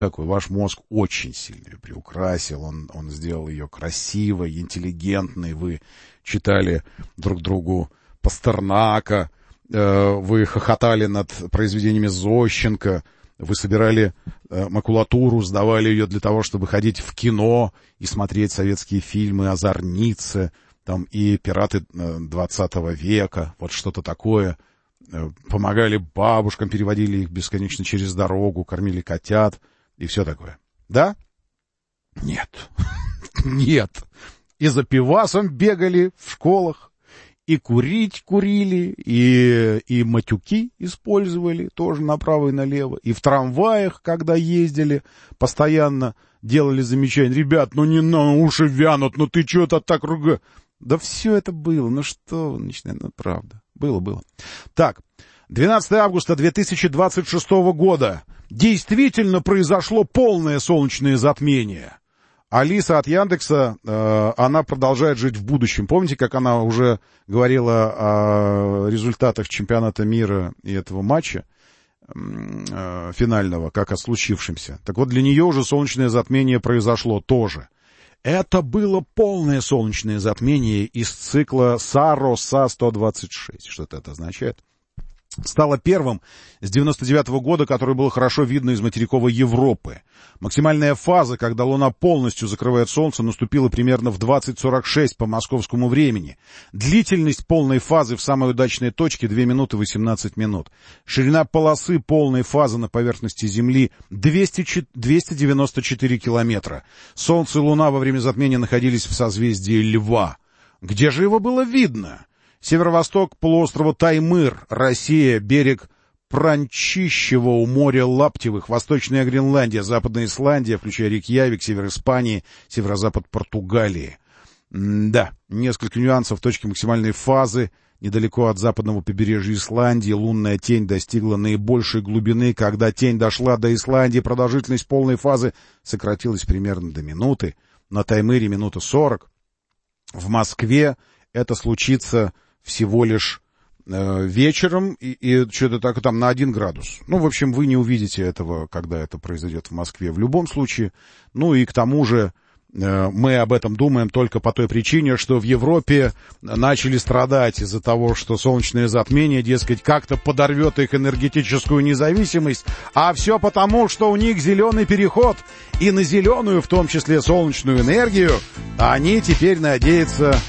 такой, ваш мозг очень сильно ее приукрасил, он сделал ее красивой, интеллигентной, вы читали друг другу Пастернака, вы хохотали над произведениями Зощенко, вы собирали макулатуру, сдавали ее для того, чтобы ходить в кино и смотреть советские фильмы о Зорнице, там, и «Пираты 20 века», вот что-то такое. Помогали бабушкам, переводили их бесконечно через дорогу, кормили котят и все такое. Да? Нет. Нет. И за пивасом бегали в школах, и курить курили, и матюки использовали тоже направо и налево, и в трамваях, когда ездили, постоянно делали замечания. Ребят, ну не на уши вянут, ну ты что-то так ругаешь. Да все это было, ну что вы начинаете, ну правда. Было. Так, 12 августа 2026 года. Действительно произошло полное солнечное затмение. Алиса от Яндекса, она продолжает жить в будущем. Помните, как она уже говорила о результатах чемпионата мира и этого матча финального, как о случившемся? Так вот, для нее уже солнечное затмение произошло тоже. Это было полное солнечное затмение из цикла САРО СА-126. Что это означает? Стало первым с 99-го года, который было хорошо видно из материковой Европы. Максимальная фаза, когда Луна полностью закрывает Солнце, наступила примерно в 20:46 по московскому времени. Длительность полной фазы в самой удачной точке 2 минуты 18 минут. Ширина полосы полной фазы на поверхности Земли 294 километра. Солнце и Луна во время затмения находились в созвездии Льва. Где же его было видно? Северо-восток полуострова Таймыр, Россия, берег Пранчищева у моря Лаптевых, Восточная Гренландия, Западная Исландия, включая Рейкьявик, север Испании, северо-запад Португалии. Да, несколько нюансов. Точки максимальной фазы недалеко от западного побережья Исландии. Лунная тень достигла наибольшей глубины. Когда тень дошла до Исландии, продолжительность полной фазы сократилась примерно до минуты. На Таймыре минута 40. В Москве это случится всего лишь вечером и что-то так там на 1 градус. Ну, в общем, вы не увидите этого, когда это произойдет в Москве в любом случае. Ну и к тому же мы об этом думаем только по той причине, что в Европе начали страдать из-за того, что солнечное затмение, дескать, как-то подорвет их энергетическую независимость, а все потому, что у них зеленый переход, и на зеленую, в том числе солнечную энергию, они теперь надеются